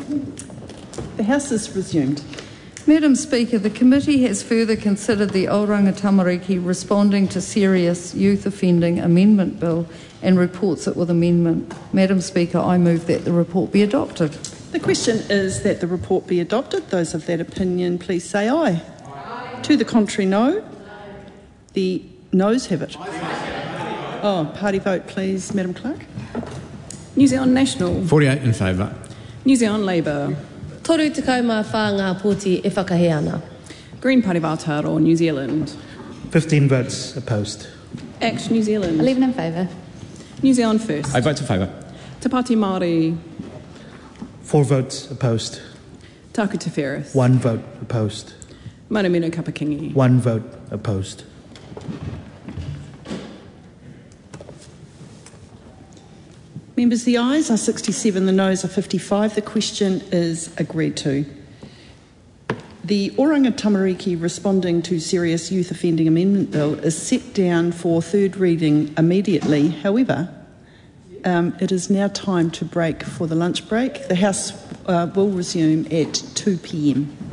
The House is resumed. Madam Speaker, the committee has further considered the Oranga Tamariki responding to serious youth offending amendment bill and reports it with amendment. Madam Speaker, I move that the report be adopted. The question is that the report be adopted. Those of that opinion, please say aye. Aye. To the contrary, no. The noes have it. Oh, party vote, please, Madam Clerk. New Zealand National. 48 in favour. New Zealand Labour. Toru te kai mā whā ngā pōti e whakahe ana. Green Party of Aotearoa, New Zealand. 15 votes opposed. ACT New Zealand. 11 in favour. New Zealand First. I vote in favour. Te Pāti Māori. 4 votes opposed. Taku Te Whereth. 1 vote opposed. Manamino Kapakingi. 1 vote opposed. Members, the ayes are 67, the noes are 55. The question is agreed to. The Oranga Tamariki responding to serious youth offending amendment bill is set down for third reading immediately. However, it is now time to break for the lunch break. The House will resume at 2 p.m.